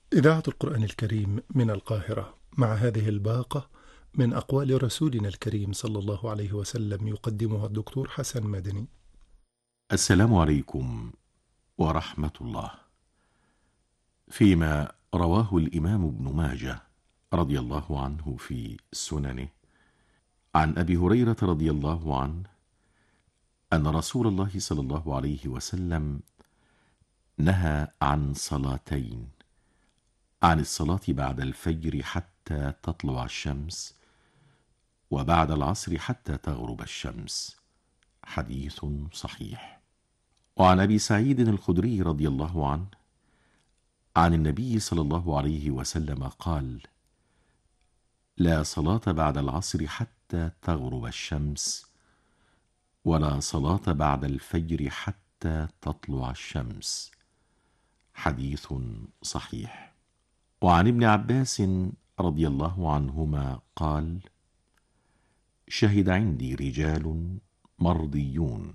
إذاعة القرآن الكريم من القاهرة مع هذه الباقة من أقوال رسولنا الكريم صلى الله عليه وسلم يقدمها الدكتور حسن مدني. السلام عليكم ورحمة الله. فيما رواه الإمام ابن ماجه رضي الله عنه في سننه عن أبي هريرة رضي الله عنه أن رسول الله صلى الله عليه وسلم نهى عن صلاتين: عن الصلاة بعد الفجر حتى تطلع الشمس، وبعد العصر حتى تغرب الشمس. حديث صحيح. وعن أبي سعيد الخدري رضي الله عنه عن النبي صلى الله عليه وسلم قال: لا صلاة بعد العصر حتى تغرب الشمس، ولا صلاة بعد الفجر حتى تطلع الشمس. حديث صحيح. وعن ابن عباس رضي الله عنهما قال: شهد عندي رجال مرضيون،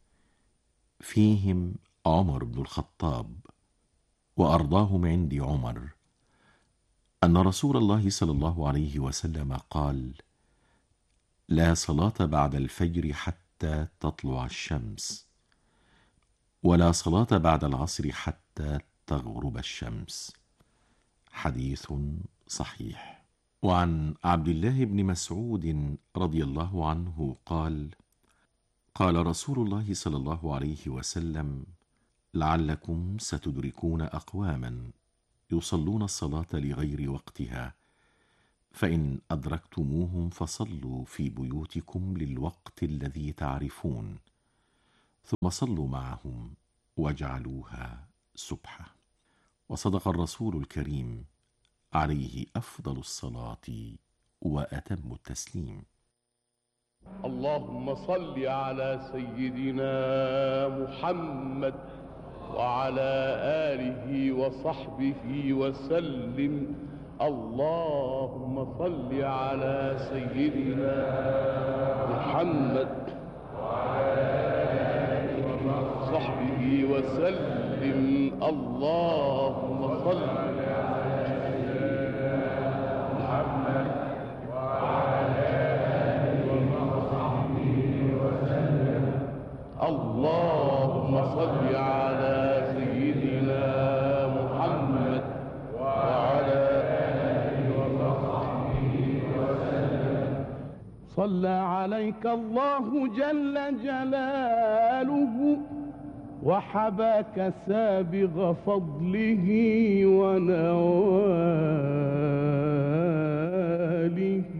فيهم عمر بن الخطاب، وأرضاهم عندي عمر، أن رسول الله صلى الله عليه وسلم قال: لا صلاة بعد الفجر حتى تطلع الشمس، ولا صلاة بعد العصر حتى تغرب الشمس. حديث صحيح. وعن عبد الله بن مسعود رضي الله عنه قال: قال رسول الله صلى الله عليه وسلم: لعلكم ستدركون أقواما يصلون الصلاة لغير وقتها، فإن أدركتموهم فصلوا في بيوتكم للوقت الذي تعرفون، ثم صلوا معهم واجعلوها سبحة. وصدق الرسول الكريم عليه أفضل الصلاة وأتم التسليم. اللهم صل على سيدنا محمد وعلى آله وصحبه وسلم. اللهم صل على سيدنا محمد وعلى آله وصحبه وسلم. اللهم صل على سيدنا محمد وعلى آله وصحبه وسلم. اللهم صل على سيدنا محمد وعلى آله وصحبه وسلم. صلى عليك الله جل جلاله، وحباك سابغ فضله ونواله.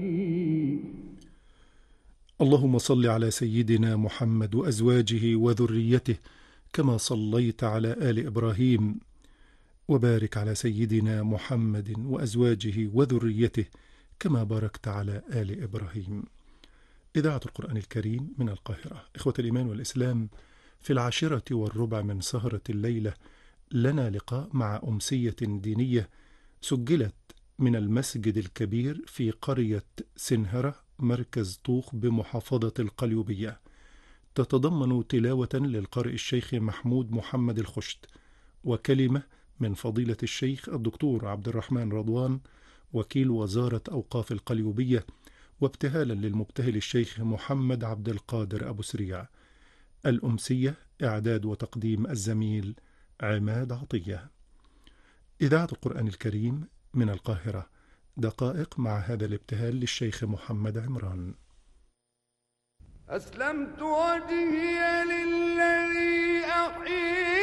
اللهم صل على سيدنا محمد وأزواجه وذريته كما صليت على آل إبراهيم، وبارك على سيدنا محمد وأزواجه وذريته كما باركت على آل إبراهيم. إذاعة القرآن الكريم من القاهرة. إخوة الإيمان والإسلام، في 10:15 من سهرة الليلة لنا لقاء مع أمسية دينية سجلت من المسجد الكبير في قرية سنهرة مركز طوخ بمحافظة القليوبية، تتضمن تلاوة للقارئ الشيخ محمود محمد الخشت، وكلمة من فضيلة الشيخ الدكتور عبد الرحمن رضوان وكيل وزارة أوقاف القليوبية، وابتهالا للمبتهل الشيخ محمد عبد القادر أبو سريع. الأمسية إعداد وتقديم الزميل عماد عطية. إذاعة القرآن الكريم من القاهرة. دقائق مع هذا الابتهال للشيخ محمد عمران. أسلمت وجهي للذي أحيي